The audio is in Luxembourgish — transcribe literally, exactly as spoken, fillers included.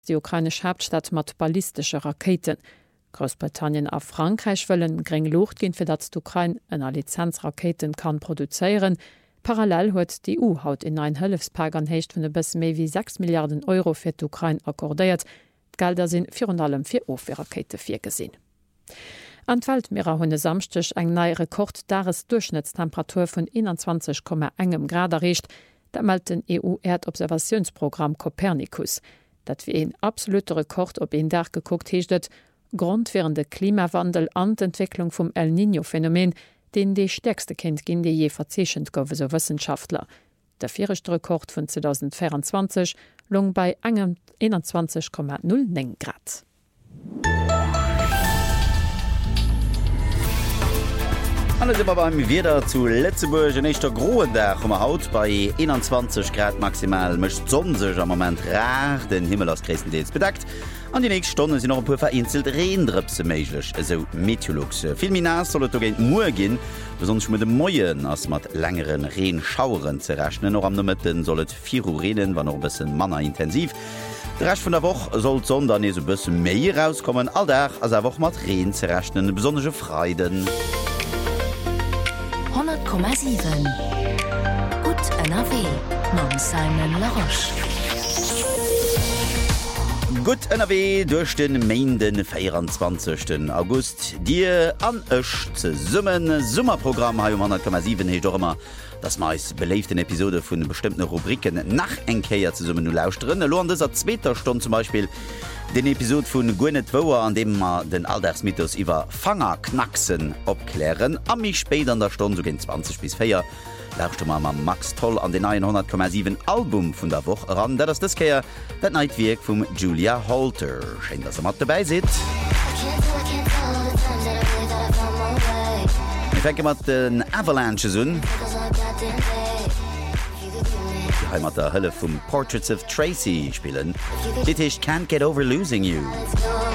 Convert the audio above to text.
die ukrainische Hauptstadt mat ballistische Raketen. Großbritannien a Frankreich wëllen gering Luft gin fir dat d'Ukraine ënner Lizenzraketen kann produzéieren. Parallel huet die E U haut in ein Hëllefspag an héicht vun e bis méi wie sechs Milliarden Euro fir d'Ukraine akkordéiert. Gelder sinn vir allem fir Ofwerakete fir gesinn. An Weltmeerer hunne samstech eng nei Rekord dares Durchschnittstemperatur vun einundzwanzig Komma eins Grad erreicht, dat meldt den E U-Erdobservationsprogramm Copernicus. Dat wie en absolute Rekord op en Dach geguckt heeschtet, Grund wären de Klimawandel an d'Entwicklung vum El Niño-Phänomen, den de stärkste Kind gin de je verzeechent gowe so Wissenschaftler. Der vierchte Rekord vun zwanzig vierundzwanzig lung bei einundzwanzig Komma null neun Grad. Alle sind beim wieder zu Letzeburg en echter groen Dach um Haut bei einundzwanzig Grad maximal mischt sonsech am moment rar den Himmel aus Christendeels bedeckt. An die nächste Stunde sind noch ein paar vereinzelt Rehendripse möglich, also Meteorologs. Viel mehr soll es gehen morgen, besonders mit den Moien, als mit längeren Rehenschauern zu rechnen. Noch am Nachmittag soll es vier Uhr reden, war noch ein bisschen manner intensiv. Der Rest von der Woche soll die Sonne dann so ein bisschen mehr rauskommen. Alltag also einfach mit Regen zu rechnen, besonders Freuden. hundert Komma sieben Gut N R W mit Simon Laroche. Gut N R W durch den Mainden vierundzwanzigsten August Dir an ech ze summen Summerprogramm ha hundert Komma sieben he doch immer das meist beleeften Episode vun bestimmten Rubriken nach enkeier ze summen nu lausren. Lo an dieser zweiter Stunde zum Beispiel den Episode vun Gwyneth Wower, an dem ma den Alltagsmythos iwwer Fangerknacksen opklären. Am mich spät an der Stunde so gin zwanzig bis vier lauschte mal ma Max Toll an den hundert Komma sieben Album vun der Woche ran, der das das Keier dat Neidwerk vum Julia Holter. Schein, dass er mat dabei sit. Ich denke mat den Avalanche sun. Die mat der Hölle vum Portraits of Tracy spielen. Dit ist Can't Get Over Losing You.